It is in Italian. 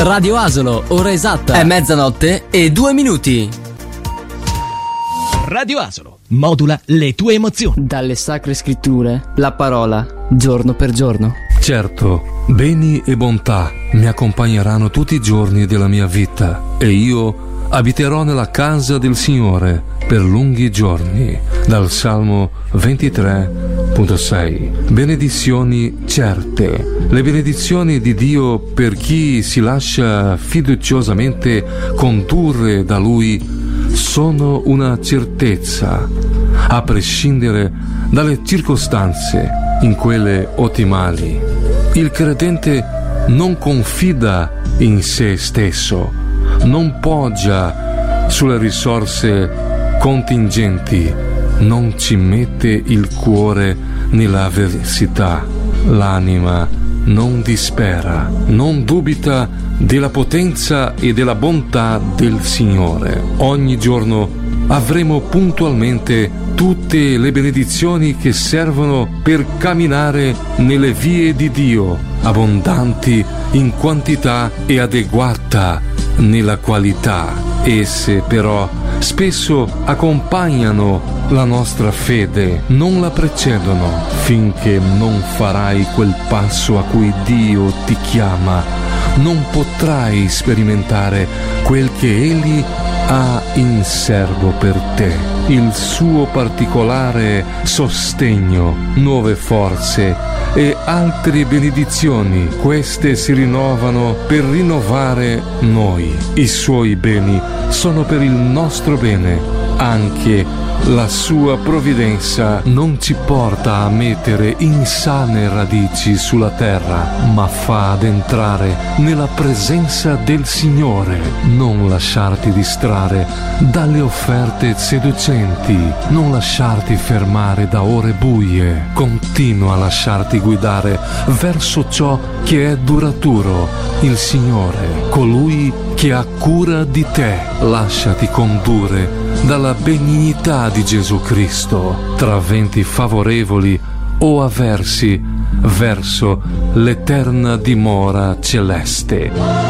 Radio Asolo, ora esatta è 00:02. Radio Asolo modula le tue emozioni. Dalle sacre scritture, la parola, giorno per giorno. Certo, beni e bontà mi accompagneranno tutti i giorni della mia vita e io abiterò nella casa del Signore per lunghi giorni. Dal Salmo 23.6. Benedizioni certe. Le benedizioni di Dio per chi si lascia fiduciosamente condurre da Lui sono una certezza, a prescindere dalle circostanze, in quelle ottimali. Il credente non confida in se stesso, non poggia sulle risorse contingenti, non ci mette il cuore nell'avversità. L'anima non dispera, non dubita della potenza e della bontà del Signore. Ogni giorno avremo puntualmente tutte le benedizioni che servono per camminare nelle vie di Dio, abbondanti in quantità e adeguata nella qualità. Esse però spesso accompagnano la nostra fede, non la precedono finché non farai quel passo a cui Dio ti chiama. Non potrai sperimentare quel che Egli ha in serbo per te, il suo particolare sostegno, nuove forze e altre benedizioni. Queste si rinnovano per rinnovare noi. I suoi beni sono per il nostro bene. Anche la sua provvidenza non ci porta a mettere insane radici sulla terra, ma fa ad entrare nella presenza del Signore. Non lasciarti distrarre dalle offerte seducenti, non lasciarti fermare da ore buie. Continua a lasciarti guidare verso ciò che è duraturo, il Signore, colui che ha cura di te. Lasciati condurre dalla benignità di Gesù Cristo, tra venti favorevoli o avversi, verso l'eterna dimora celeste.